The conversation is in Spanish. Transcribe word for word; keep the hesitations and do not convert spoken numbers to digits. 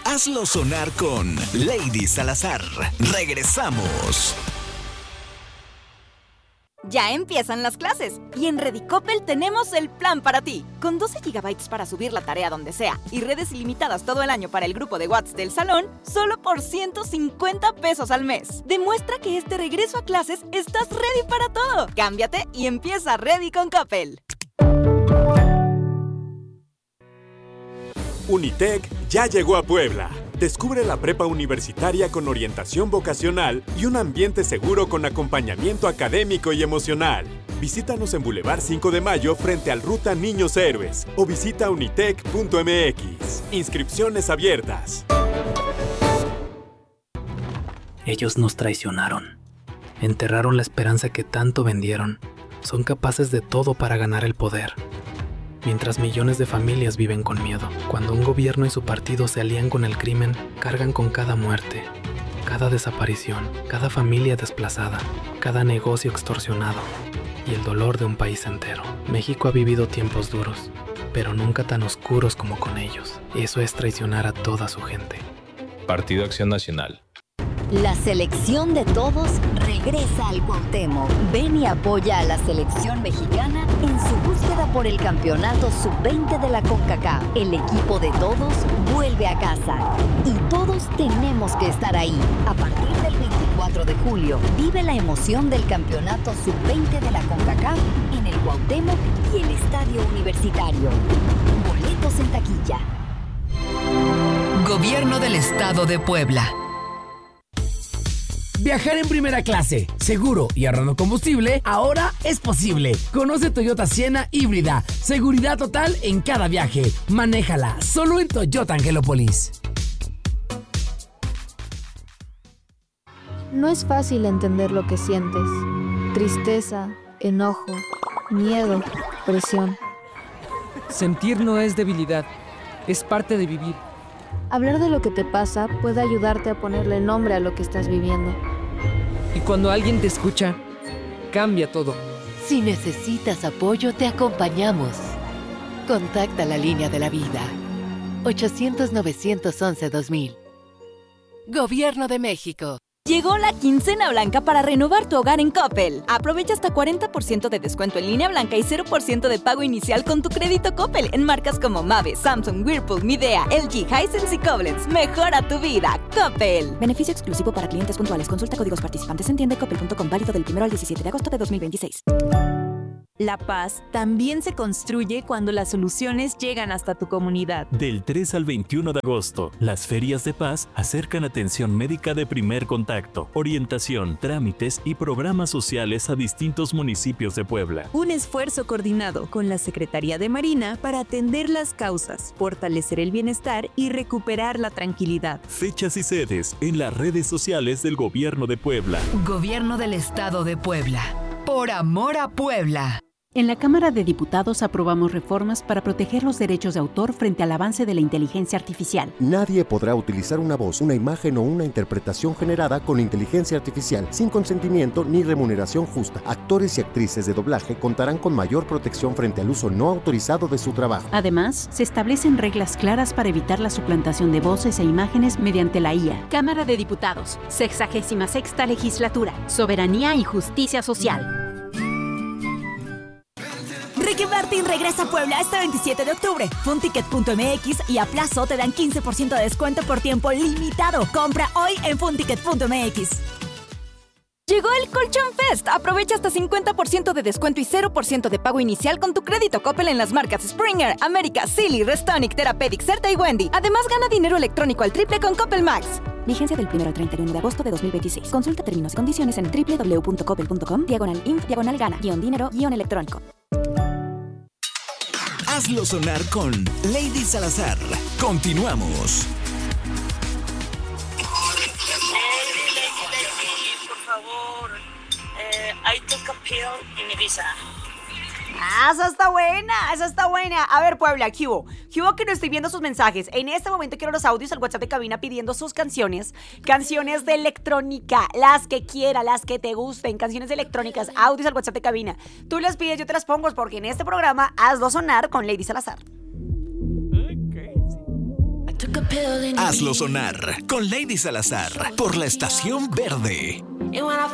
Hazlo sonar con Lady Salazar. Regresamos. Ya empiezan las clases y en Ready Coppel tenemos el plan para ti. Con doce gigabytes para subir la tarea donde sea y redes ilimitadas todo el año para el grupo de WhatsApp del salón, solo por ciento cincuenta pesos al mes. Demuestra que este regreso a clases estás ready para todo. Cámbiate y empieza Ready con Coppel. Unitec ya llegó a Puebla. Descubre la prepa universitaria con orientación vocacional y un ambiente seguro con acompañamiento académico y emocional. Visítanos en Boulevard cinco de Mayo frente al Ruta Niños Héroes o visita unitec punto m x. Inscripciones abiertas. Ellos nos traicionaron. Enterraron la esperanza que tanto vendieron. Son capaces de todo para ganar el poder. Mientras millones de familias viven con miedo. Cuando un gobierno y su partido se alían con el crimen, cargan con cada muerte, cada desaparición, cada familia desplazada, cada negocio extorsionado y el dolor de un país entero. México ha vivido tiempos duros, pero nunca tan oscuros como con ellos. Eso es traicionar a toda su gente. Partido Acción Nacional. La selección de todos regresa al Cuauhtémoc. Ven y apoya a la selección mexicana en su búsqueda por el campeonato sub veinte de la CONCACAF. El equipo de todos vuelve a casa y todos tenemos que estar ahí. A partir del veinticuatro de julio, vive la emoción del campeonato sub veinte de la CONCACAF en el Cuauhtémoc y el Estadio Universitario. Boletos en taquilla. Gobierno del Estado de Puebla. Viajar en primera clase, seguro y ahorrando combustible, ahora es posible. Conoce Toyota Sienna híbrida. Seguridad total en cada viaje. Manéjala solo en Toyota Angelópolis. No es fácil entender lo que sientes. Tristeza, enojo, miedo, presión. Sentir no es debilidad, es parte de vivir. Hablar de lo que te pasa puede ayudarte a ponerle nombre a lo que estás viviendo. Y cuando alguien te escucha, cambia todo. Si necesitas apoyo, te acompañamos. Contacta la línea de la vida. ochocientos, novecientos once, dos mil. Gobierno de México. Llegó la quincena blanca para renovar tu hogar en Coppel. Aprovecha hasta cuarenta por ciento de descuento en línea blanca y cero por ciento de pago inicial con tu crédito Coppel en marcas como Mave, Samsung, Whirlpool, Midea, L G, Hisense y Koblenz. Mejora tu vida, Coppel. Beneficio exclusivo para clientes puntuales. Consulta códigos participantes en tienda coppel punto com, válido del primero al diecisiete de agosto de dos mil veintiséis. La paz también se construye cuando las soluciones llegan hasta tu comunidad. Del tres al veintiuno de agosto, las ferias de paz acercan atención médica de primer contacto, orientación, trámites y programas sociales a distintos municipios de Puebla. Un esfuerzo coordinado con la Secretaría de Marina para atender las causas, fortalecer el bienestar y recuperar la tranquilidad. Fechas y sedes en las redes sociales del Gobierno de Puebla. Gobierno del Estado de Puebla. Por amor a Puebla. En la Cámara de Diputados aprobamos reformas para proteger los derechos de autor frente al avance de la inteligencia artificial. Nadie podrá utilizar una voz, una imagen o una interpretación generada con inteligencia artificial sin consentimiento ni remuneración justa. Actores y actrices de doblaje contarán con mayor protección frente al uso no autorizado de su trabajo. Además, se establecen reglas claras para evitar la suplantación de voces e imágenes mediante la I A. Cámara de Diputados, sexagésima sexta legislatura, soberanía y justicia social. Ricky Martin regresa a Puebla este veintisiete de octubre. Funticket punto m x y a plazo te dan quince por ciento de descuento por tiempo limitado. Compra hoy en Funticket punto m x. Llegó el Colchón Fest. Aprovecha hasta cincuenta por ciento de descuento y cero por ciento de pago inicial con tu crédito Coppel en las marcas Springer, América, Silly, Restonic, Therapeutic, Certa y Wendy. Además, gana dinero electrónico al triple con Coppel Max. Vigencia del primero al treinta y uno de agosto de dos mil veintiséis. Consulta términos y condiciones en doble u doble u doble u punto coppel punto com, diagonal inf, diagonal gana, guión dinero, guión electrónico. Hazlo sonar con Lady Salazar. Continuamos. Por favor, eh, I took a pill in Ibiza. Ah, esa está buena, esa está buena. A ver, Puebla, ¿qué hubo? ¿Qué hubo que no estoy viendo sus mensajes? En este momento quiero los audios al WhatsApp de cabina pidiendo sus canciones. Canciones de electrónica, las que quiera, las que te gusten. Canciones electrónicas, audios al WhatsApp de cabina. Tú las pides, yo te las pongo, porque en este programa hazlo sonar con Lady Salazar. Hazlo sonar con Lady Salazar por la Estación Verde.